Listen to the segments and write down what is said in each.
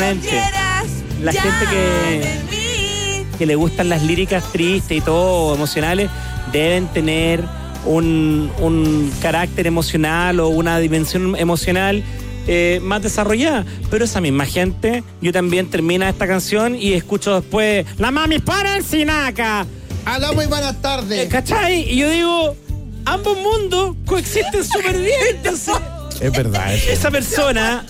Exactamente. La gente que le gustan las líricas tristes y todo, emocionales, deben tener un carácter emocional o una dimensión emocional más desarrollada. Pero esa misma gente, yo también termina esta canción y escucho después la mami para el Sinaca. Aló, muy buenas tardes. ¿Cachai? Y yo digo, ambos mundos coexisten súper bien. Entonces, es verdad eso. Esa persona...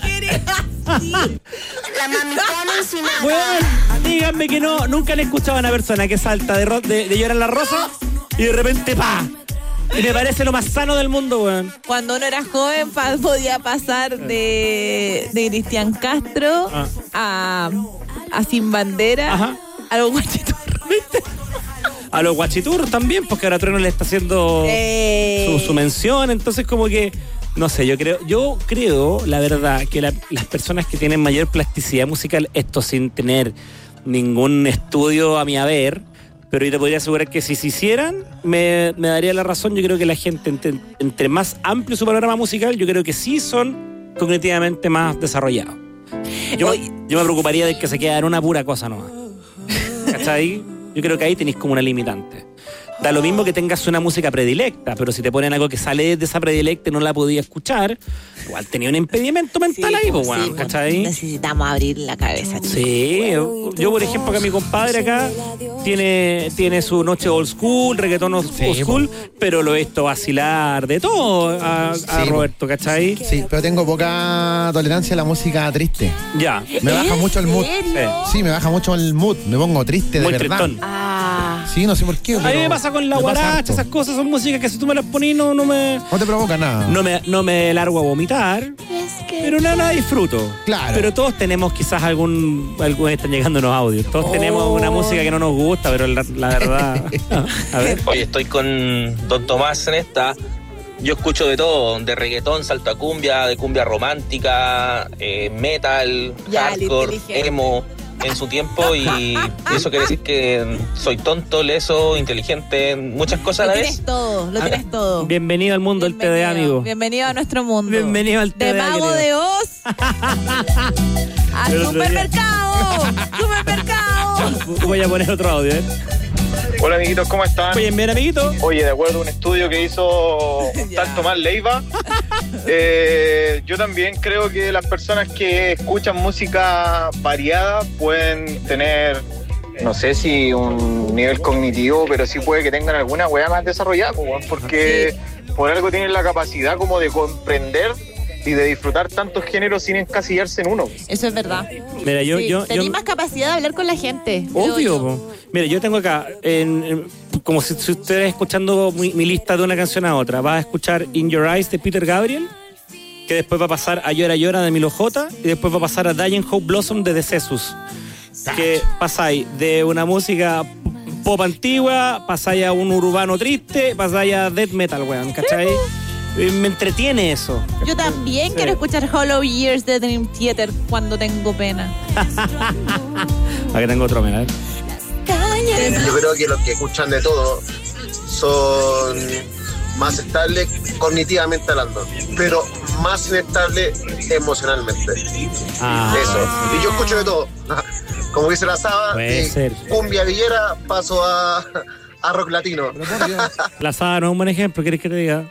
La mami para el Sinaca. Bueno, díganme que nunca han escuchado a una persona que salta de Llorar la Rosa y de repente ¡pa! Y me parece lo más sano del mundo, weón. Cuando uno era joven podía pasar de Cristian Castro a Sin Bandera. Ajá. A los guachiturros, ¿viste? A los guachiturros también, porque ahora Trueno le está haciendo su mención. Entonces como que, no sé, yo creo la verdad, que las personas que tienen mayor plasticidad musical, esto sin tener ningún estudio a mi haber, pero yo te podría asegurar que si se hicieran, me daría la razón. Yo creo que la gente, entre más amplio su panorama musical, yo creo que sí son cognitivamente más desarrollados. Yo me preocuparía de que se quedara una pura cosa nomás. ¿Cachai? Yo creo que ahí tenéis como una limitante. Da lo mismo que tengas una música predilecta, pero si te ponen algo que sale de esa predilecta y no la podía escuchar, igual tenía un impedimento mental ahí, pues, bueno, ¿cachai? Necesitamos abrir la cabeza. Sí, yo por ejemplo, que mi compadre acá tiene su noche old school, reggaetón old school, pero lo he visto vacilar de todo a Roberto, ¿cachai? Sí, pero tengo poca tolerancia a la música triste. Ya. Me baja mucho el mood. Sí, me baja mucho el mood. Me pongo triste de verdad. Tristón. Sí, no sé por qué. A mí me pasa con la guaracha, esas cosas son músicas que si tú me las pones no te provoca nada. No me largo a vomitar, pero nada disfruto. Claro. Pero todos tenemos quizás algún están llegando unos audios. Todos tenemos una música que no nos gusta, pero la verdad. A ver. Oye, estoy con Don Tomás en esta. Yo escucho de todo, de reggaetón, salto a cumbia, de cumbia romántica, metal, hardcore, emo. En su tiempo, y eso quiere decir que soy tonto, leso, inteligente, muchas cosas a la vez. Lo tienes todo. Bienvenido al mundo del TDA, amigo. Bienvenido a nuestro mundo. Bienvenido al TDA. De Mago de Oz a supermercado. Voy a poner otro audio, Hola amiguitos, ¿cómo están? Oye, bien amiguito. Oye, de acuerdo a un estudio que hizo un tal Tomás Leiva, yo también creo que las personas que escuchan música variada pueden tener, no sé si un nivel cognitivo, pero sí puede que tengan alguna weá más desarrollada, porque por algo tienen la capacidad como de comprender y de disfrutar tantos géneros sin encasillarse en uno. Eso es verdad. Mira, tenés más capacidad de hablar con la gente. Obvio. Mira, yo tengo acá, como si estuvieras escuchando mi lista de una canción a otra. Vas a escuchar In Your Eyes de Peter Gabriel, que después va a pasar a Llora Llora de Milo J, y después va a pasar a Dying Hope Blossom de The Cesus. Que pasáis de una música pop antigua, pasáis a un urbano triste, pasáis a death metal, weón, ¿cachai? Me entretiene eso. Yo también quiero escuchar Hollow Years de Dream Theater cuando tengo pena. Aquí tengo otro, mira. Yo creo que los que escuchan de todo son más estables cognitivamente hablando, pero más inestables emocionalmente. Eso. Y yo escucho de todo. Como dice la Saba, cumbia villera, paso a rock latino. La Saba no es un buen ejemplo, ¿quieres que te diga?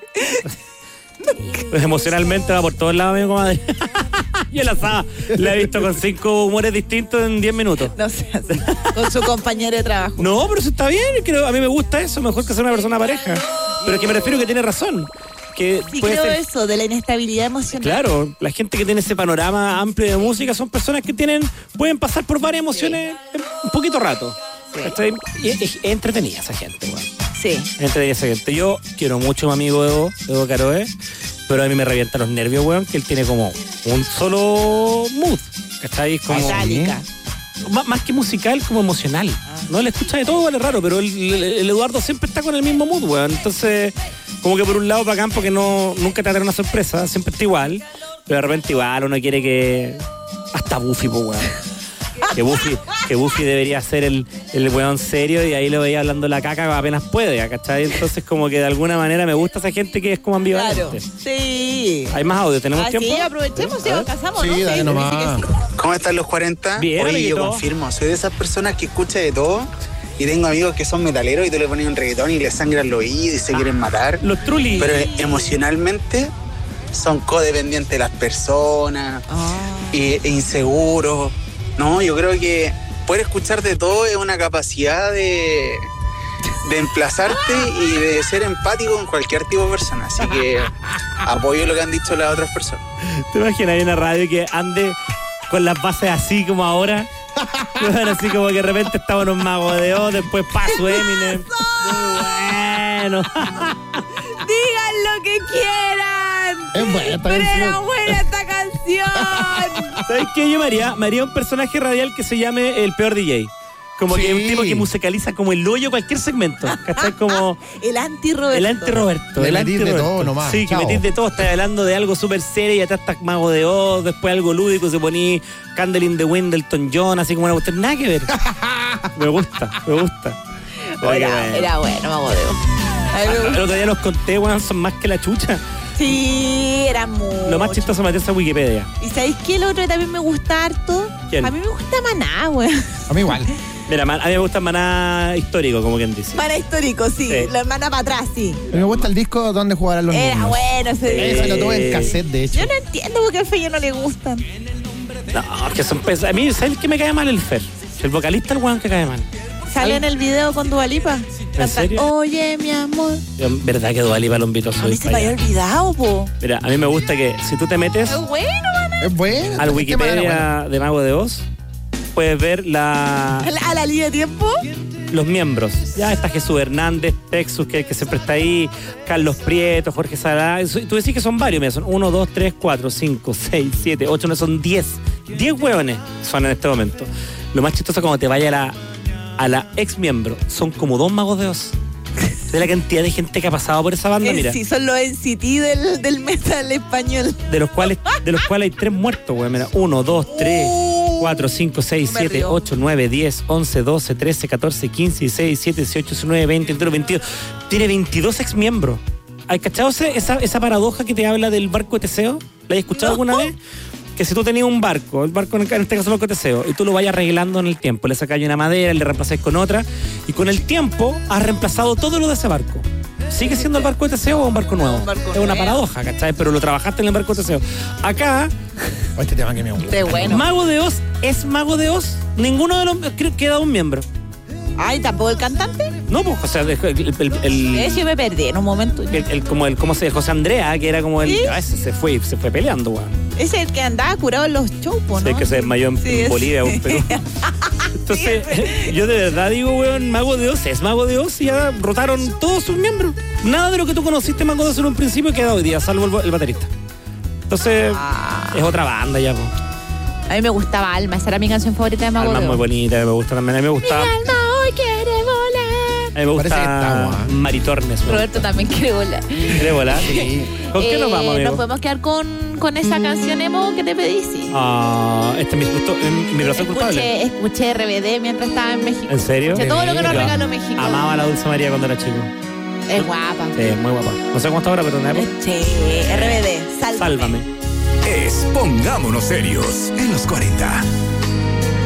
Pues emocionalmente va por todos lados, amigo, comadre. Yo la Saba la he visto con 5 humores distintos en 10 minutos. No sé, con su compañero de trabajo. No, pero eso está bien, creo, a mí me gusta eso, mejor que ser una persona pareja. Pero es que me refiero que tiene razón. Que sí, puede creo ser... eso, de la inestabilidad emocional. Claro, la gente que tiene ese panorama amplio de música son personas que pueden pasar por varias emociones en un poquito rato. Sí. Es entretenida esa gente, weón. Sí. Entretenida esa gente. Yo quiero mucho a mi amigo Edo Caroe, pero a mí me revienta los nervios, weón, que él tiene como un solo mood, ¿cachai? Como más que musical, como emocional. No le escucha de todo, vale raro, pero el Eduardo siempre está con el mismo mood, weón. Entonces, como que por un lado bacán porque nunca te va a traer una sorpresa, siempre está igual, pero de repente igual uno quiere que... Hasta Buffy, pues, weón. Que Buffy debería ser el el weón serio y ahí lo veía hablando la caca apenas puede, ¿cachai? Entonces como que de alguna manera me gusta esa gente que es como ambivalente. Claro, sí. ¿Hay más audio? ¿Tenemos tiempo? Sí, aprovechemos, si nos casamos, ¿no? Sí, dale nomás. Sí. ¿Cómo están los 40? Bien, Oye, yo amiguito. confirmo, soy de esas personas que escucha de todo y tengo amigos que son metaleros y tú le pones un reggaetón y les sangran los oídos y se quieren matar. Los Trulli. Pero emocionalmente son codependientes de las personas e inseguros. No, yo creo que poder escuchar de todo es una capacidad de emplazarte y de ser empático con cualquier tipo de persona. Así que apoyo lo que han dicho las otras personas. ¿Te imaginas ahí una radio que ande con las bases así como ahora? Así como que de repente estaba en un Mago de Oz, después paso Eminem. Muy bueno. Digan lo que quieran. Es buena esta Pero era canción. buena esta canción. ¿Sabes qué? Yo me haría un personaje radial que se llame El Peor DJ. Como Sí. que un tipo que musicaliza como el hoyo cualquier segmento. ¿Cachai? Como El anti-Roberto. el anti-Roberto. Le El metís de anti-Roberto. todo nomás, Sí, que chao. metís de todo. Estás hablando de algo súper serio y atrás está Mago de Oz, después algo lúdico, se ponía Candle in the Wind del Elton John, así como una cuestión. Nada que ver. Me gusta. Era bueno, Mago de Oz. A mí me El gusta. otro día los conté, weón, son más que la chucha. Sí, era mucho. Lo más chistoso meterse a Wikipedia. ¿Y sabéis qué? El otro que también me gusta harto. ¿Quién? A mí me gusta Maná, weón. A mí igual. Mira, a mí me gusta Maná histórico, como quien dice. Maná histórico, sí. Sí. La Maná para atrás, sí. A mí me gusta el disco donde jugarán los Era niños. bueno ese Ese lo tuve en cassette, de hecho. Yo no entiendo por qué al Feyo no le gustan. No, es que son pesados. A mí, ¿sabes qué me cae mal el Fer? El vocalista, el weón que cae mal. Sale en el video con Dua Lipa. ¿En serio? Oye, mi amor. Yo, en verdad que Dua Lipa lo invito a A mí subir se me para había allá. olvidado, po. Mira, a mí me gusta que si tú te metes Es bueno, Maná. Es bueno. al es que Maná era bueno. Wikipedia de Mago de Oz, puedes ver A la línea de tiempo. los miembros. Ya está Jesús Hernández, Texus, que siempre está ahí, Carlos Prieto, Jorge Salá. Tú decís que son varios, mira, son 1, 2, 3, 4, 5, 6, 7, 8, no, son 10. 10 hueones son en este momento. Lo más chistoso cuando te vaya a la ex miembro, son como 2 Magos de Oz. De la cantidad de gente que ha pasado por esa banda, mira. Sí, son los NCT del metal español. De los cuales hay 3 muertos, güey. Mira, 1, 2, 3, 4, 5, 6, Me 7, río. 8, 9, 10, 11, 12, 13, 14, 15, 16, 17, 18, 19, 20, 21, 22. Tiene 22 ex miembros. ¿Has cachado esa paradoja que te habla del barco de Teseo? ¿La has escuchado alguna vez? Que si tú tenías un barco, el barco en este caso el barco de Teseo, y tú lo vayas arreglando en el tiempo, le sacáis una madera, le reemplazáis con otra, y con el tiempo has reemplazado todo lo de ese barco. ¿Sigue siendo el barco de Teseo o un barco nuevo? Un barco es una nuevo. paradoja, ¿cachai? Pero lo trabajaste en el barco de Teseo. Acá, Este tema que me gusta. Qué bueno. Mago de Oz es Mago de Oz. Ninguno de los... Creo que queda un miembro. Ay, ¿tampoco el cantante? No, pues, o sea, Yo me perdí en un momento. José Andrea, que era como el... ¿Sí? Ese se fue peleando, weón. Es el que andaba curado en los shows, ¿no? Sé que se desmayó en Sí, Bolivia o en Perú. Entonces, yo de verdad digo, weón, Mago de Oz es Mago de Oz y ya rotaron todos sus miembros. Nada de lo que tú conociste Mago de Oz en un principio queda hoy día, salvo el baterista. Entonces, es otra banda ya, po. A mí me gustaba Alma, esa era mi canción favorita de Mago Alma de es muy Oz. bonita, me gusta también. A mí me gusta, Mi alma hoy quiere volar. a mí me Parece que gusta estamos, ¿eh? Maritornes. Roberto también quiere volar. ¿Quiere volar? Sí. ¿Con qué nos vamos, amigo? Nos podemos quedar con esa canción emo que te pedí, sí. Este es mi razón culpable. Escuché RBD mientras estaba en México. ¿En serio? Escuché todo lo que nos Yo regaló México. Amaba a la Dulce María cuando era chico. Es guapa. Sí, muy guapa. No sé cómo está ahora, pero en la época. Sí, RBD, sálvame. Sálvame. Pongámonos serios en los 40.